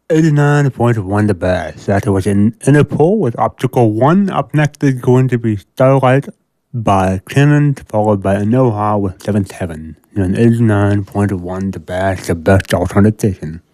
89.1 the best. That was in Interpol with Optical 1. Up next is going to be Starlight by Canon, followed by Aloha with 7-7. And 89.1 the best alternative station.